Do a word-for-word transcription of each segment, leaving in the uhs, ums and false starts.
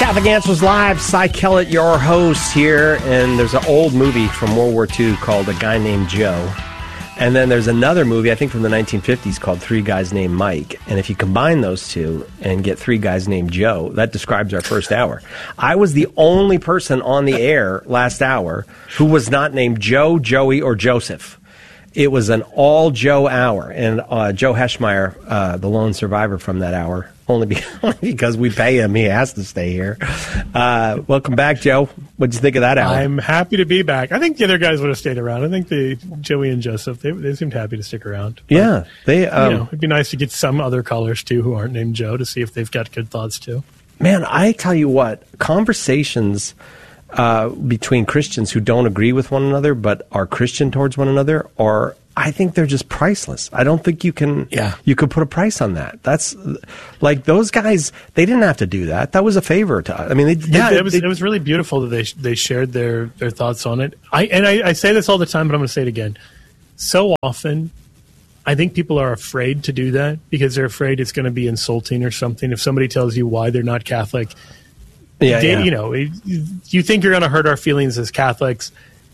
Catholic Answers Live. Cy Kellett, your host here, and there's an old movie from World War Two called A Guy Named Joe. And then there's another movie, I think from the nineteen fifties, called Three Guys Named Mike. And if you combine those two and get Three Guys Named Joe, that describes our first hour. I was the only person on the air last hour who was not named Joe, Joey, or Joseph. It was an all-Joe hour. And uh, Joe Heschmeyer, uh, the lone survivor from that hour, only, be, only because we pay him, he has to stay here. Uh, welcome back, Joe. What'd you think of that hour? I'm happy to be back. I think the other guys would have stayed around. I think the Joey and Joseph, they, they seemed happy to stick around. But, yeah. they. Um, you know, it'd be nice to get some other callers, too, who aren't named Joe to see if they've got good thoughts, too. Man, I tell you what, conversations uh, between Christians who don't agree with one another but are Christian towards one another are, I think they're just priceless. I don't think you can yeah. you could put a price on that. That's like those guys, they didn't have to do that. That was a favor to us. I mean, they, yeah, they, it was they, it was really beautiful that they they shared their, their thoughts on it. I and I, I say this all the time, but I'm going to say it again. So often, I think people are afraid to do that because they're afraid it's going to be insulting or something. If somebody tells you why they're not Catholic, yeah, they, yeah. you know, you think you're going to hurt our feelings as Catholics.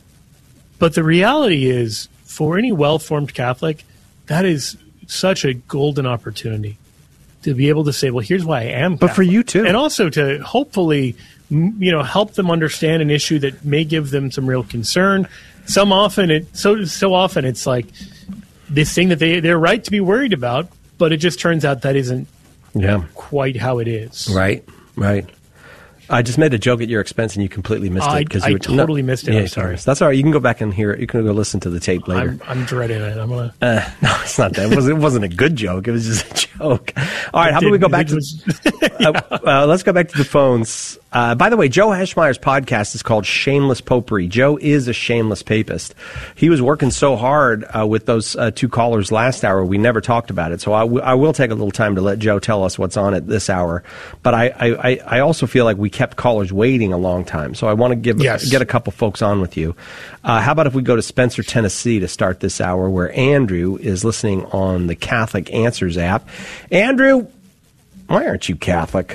But the reality is, for any well-formed Catholic, that is such a golden opportunity to be able to say, well, here's why I am Catholic. But for you, too. And also to hopefully, you know, help them understand an issue that may give them some real concern. Some often, it so so often it's like this thing that they, they're right to be worried about, but it just turns out that isn't yeah. quite how it is. Right, right. I just made a joke at your expense, and you completely missed I, it. Cause I you were, totally no, missed it. Yeah, I'm sorry. That's all right. You can go back and hear it. You can go listen to the tape later. I'm, I'm dreading it. I'm gonna. Uh, no, it's not that. It wasn't, it wasn't a good joke. It was just a joke. All right, how about we go back to was, yeah. uh, uh, let's go back to the phones. Uh, by the way, Joe Heschmeyer's podcast is called Shameless Popery. Joe is a shameless papist. He was working so hard uh, with those uh, two callers last hour, we never talked about it. So I, w- I will take a little time to let Joe tell us what's on it this hour. But I, I, I also feel like we kept callers waiting a long time. So I want to give yes. get a couple folks on with you. Uh, how about if we go to Spencer, Tennessee to start this hour, where Andrew is listening on the Catholic Answers app. Andrew, why aren't you Catholic?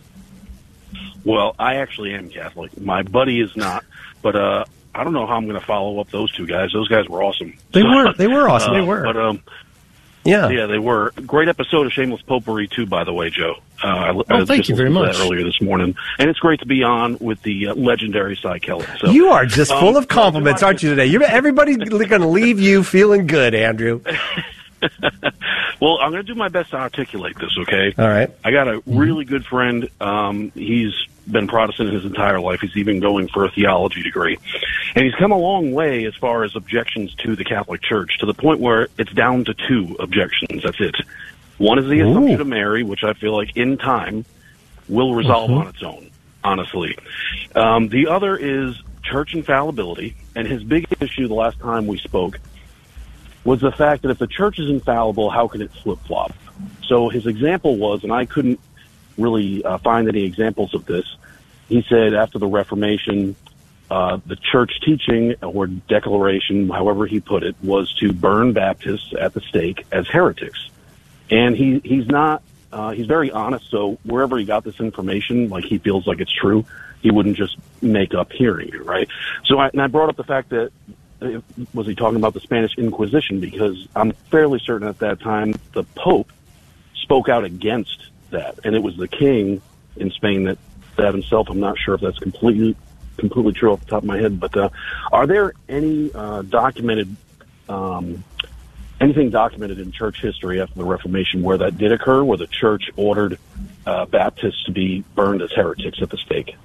Well, I actually am Catholic. My buddy is not, but uh, I don't know how I'm going to follow up those two guys. Those guys were awesome. They were. They were awesome. Uh, they were. But um, yeah, yeah, they were. Great episode of Shameless Popery too, by the way, Joe. Uh, I, oh, I thank just you very listened to much. that earlier this morning, and it's great to be on with the uh, legendary Cy Kellett. So you are just um, full of compliments, well, aren't you today? You're, everybody's going to leave you feeling good, Andrew. Well, I'm going to do my best to articulate this, okay? All right. I got a really good friend. Um, he's been Protestant his entire life. He's even going for a theology degree. And he's come a long way as far as objections to the Catholic Church, to the point where it's down to two objections. That's it. One is the Ooh. Assumption of Mary, which I feel like in time will resolve mm-hmm. on its own, honestly. Um, the other is church infallibility. And his big issue the last time we spoke was the fact that if the church is infallible, how can it flip-flop? So his example was, and I couldn't really uh, find any examples of this, he said after the Reformation, uh, the church teaching or declaration, however he put it, was to burn Baptists at the stake as heretics. And he, he's not, uh, he's very honest, so wherever he got this information, like he feels like it's true, he wouldn't just make up hearing it, right? So I, and I brought up the fact that was he talking about the Spanish Inquisition? Because I'm fairly certain at that time the Pope spoke out against that, and it was the king in Spain that that himself. I'm not sure if that's completely completely true off the top of my head, but uh, are there any uh, documented um, anything documented in church history after the Reformation where that did occur, where the church ordered uh, Baptists to be burned as heretics at the stake?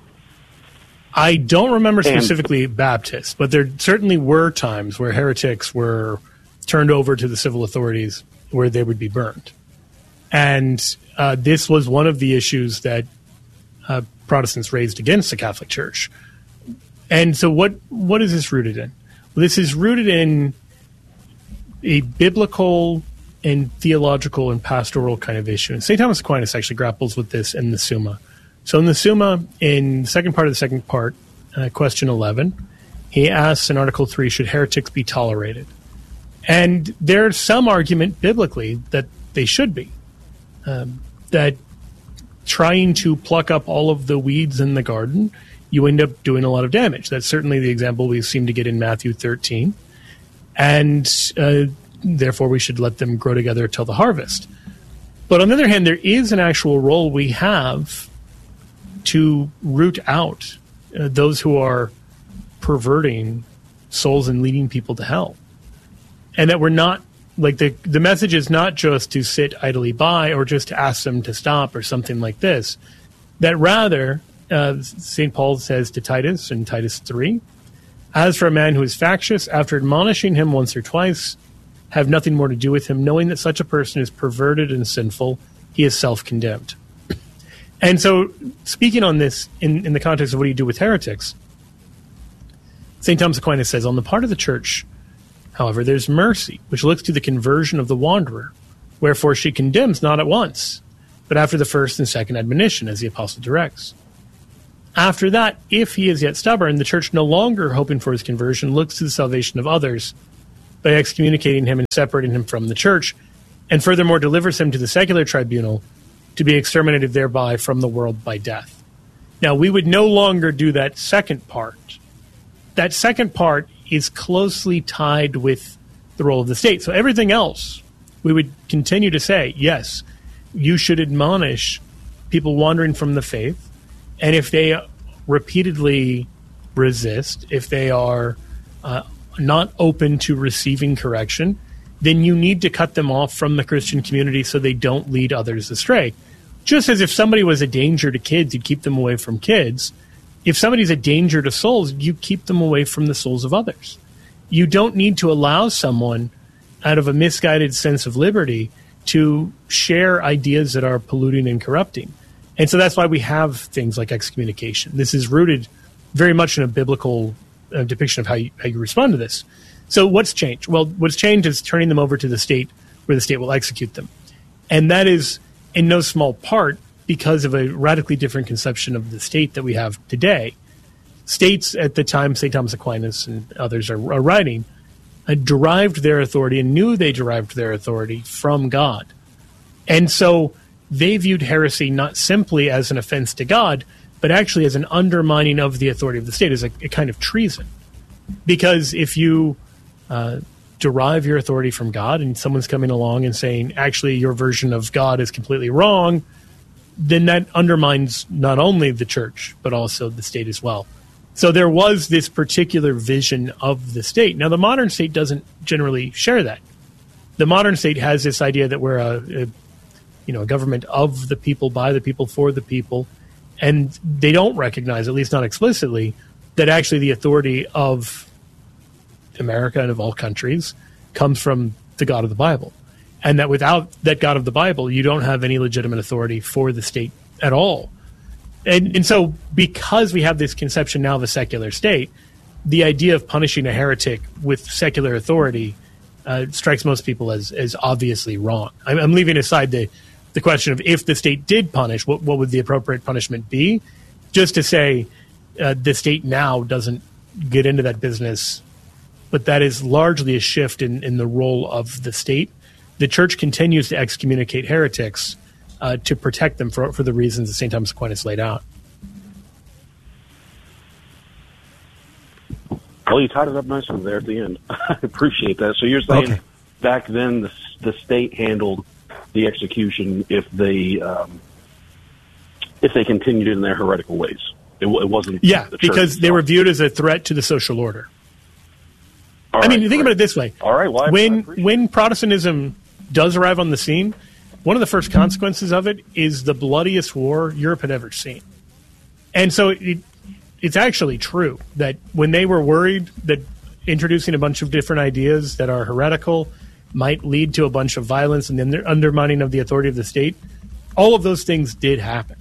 I don't remember And- specifically Baptists, but there certainly were times where heretics were turned over to the civil authorities where they would be burned. And uh, this was one of the issues that uh, Protestants raised against the Catholic Church. And so what what is this rooted in? Well, this is rooted in a biblical and theological and pastoral kind of issue. And Saint Thomas Aquinas actually grapples with this in the Summa. So in the Summa, in the second part of the second part, uh, question eleven, he asks in Article three, should heretics be tolerated? And there's some argument biblically that they should be. Um, that trying to pluck up all of the weeds in the garden, you end up doing a lot of damage. That's certainly the example we seem to get in Matthew thirteen. And uh, therefore, we should let them grow together till the harvest. But on the other hand, there is an actual role we have to root out uh, those who are perverting souls and leading people to hell. And that we're not, like, the, the message is not just to sit idly by or just to ask them to stop or something like this. That rather, uh, Saint Paul says to Titus in Titus three, as for a man who is factious, after admonishing him once or twice, have nothing more to do with him, knowing that such a person is perverted and sinful, he is self-condemned. And so, speaking on this in, in the context of what do you do with heretics, Saint Thomas Aquinas says, on the part of the church, however, there's mercy, which looks to the conversion of the wanderer, wherefore she condemns not at once, but after the first and second admonition, as the apostle directs. After that, if he is yet stubborn, the church, no longer hoping for his conversion, looks to the salvation of others by excommunicating him and separating him from the church, and furthermore delivers him to the secular tribunal to be exterminated thereby from the world by death. Now, we would no longer do that second part. That second part is closely tied with the role of the state. So everything else, we would continue to say, yes, you should admonish people wandering from the faith, and if they repeatedly resist, if they are uh, not open to receiving correction, then you need to cut them off from the Christian community so they don't lead others astray. Just as if somebody was a danger to kids, you'd keep them away from kids. If somebody's a danger to souls, you keep them away from the souls of others. You don't need to allow someone, out of a misguided sense of liberty, to share ideas that are polluting and corrupting. And so that's why we have things like excommunication. This is rooted very much in a biblical uh, depiction of how you, how you respond to this. So what's changed? Well, what's changed is turning them over to the state where the state will execute them. And that is in no small part because of a radically different conception of the state that we have today. States at the time Saint Thomas Aquinas and others are, are writing uh, derived their authority and knew they derived their authority from God. And so they viewed heresy not simply as an offense to God, but actually as an undermining of the authority of the state, as a, a kind of treason. Because if you uh, derive your authority from God and someone's coming along and saying, actually, your version of God is completely wrong, then that undermines not only the church, but also the state as well. So there was this particular vision of the state. Now, the modern state doesn't generally share that. The modern state has this idea that we're a, a you know, a government of the people, by the people, for the people, and they don't recognize, at least not explicitly, that actually the authority of America and of all countries comes from the God of the Bible, and that without that God of the Bible, you don't have any legitimate authority for the state at all. And, and so because we have this conception now of a secular state, the idea of punishing a heretic with secular authority uh, strikes most people as, as obviously wrong. I'm, I'm leaving aside the the question of if the state did punish, what, what would the appropriate punishment be? Just to say uh, the state now doesn't get into that business, but that is largely a shift in, in the role of the state. The church continues to excommunicate heretics uh, to protect them for, for the reasons that Saint Thomas Aquinas laid out. Well, you tied it up nicely there at the end. I appreciate that. So you're saying okay. Back then the, the state handled the execution if they um, if they continued in their heretical ways. It, it wasn't yeah, the because they were viewed as a threat to the social order. All I right, mean, think right. about it this way. All right, well, I, when I when Protestantism does arrive on the scene, one of the first consequences of it is the bloodiest war Europe had ever seen. And so it, it's actually true that when they were worried that introducing a bunch of different ideas that are heretical might lead to a bunch of violence and then the undermining of the authority of the state, all of those things did happen.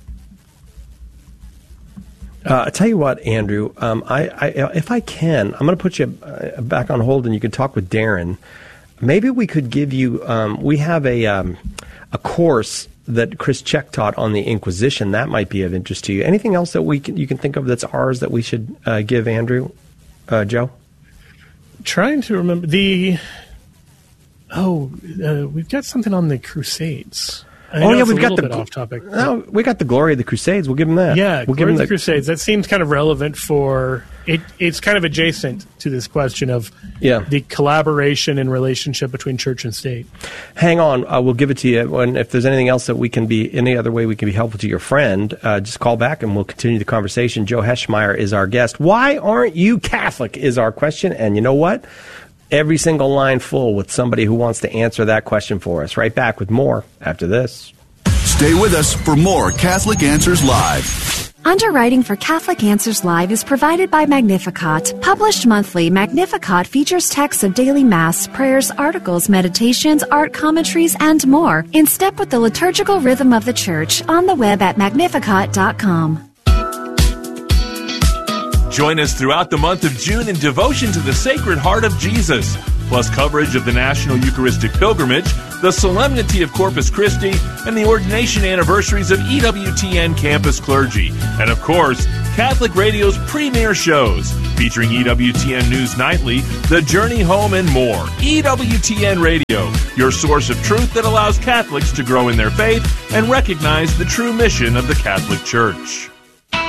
Uh, I tell you what, Andrew, um, I, I, if I can, I'm going to put you uh, back on hold and you can talk with Darren. Maybe we could give you, um, we have a um, a course that Chris Check taught on the Inquisition. That might be of interest to you. Anything else that we can, you can think of that's ours that we should uh, give Andrew, uh, Joe? Trying to remember the... Oh, uh, we've got something on the Crusades. I oh know yeah, it's we've a got little the bit off topic. No, we got the glory of the Crusades. We'll give them that. Yeah, we'll Glory give them of the the Crusades. That seems kind of relevant for it. It's kind of adjacent to this question of yeah. the collaboration and relationship between church and state. Hang on, uh, we'll give it to you. And if there's anything else that we can be, any other way we can be helpful to your friend, uh, just call back and we'll continue the conversation. Joe Heschmeyer is our guest. Why aren't you Catholic is our question. And you know what? Every single line full with somebody who wants to answer that question for us. Right back with more after this. Stay with us for more Catholic Answers Live. Underwriting for Catholic Answers Live is provided by Magnificat. Published monthly, Magnificat features texts of daily Mass, prayers, articles, meditations, art commentaries, and more, in step with the liturgical rhythm of the Church, on the web at magnificat dot com. Join us throughout the month of June in devotion to the Sacred Heart of Jesus, plus coverage of the National Eucharistic Pilgrimage, the Solemnity of Corpus Christi, and the ordination anniversaries of E W T N campus clergy. And of course, Catholic Radio's premier shows, featuring E W T N News Nightly, The Journey Home, and more. E W T N Radio, your source of truth that allows Catholics to grow in their faith and recognize the true mission of the Catholic Church.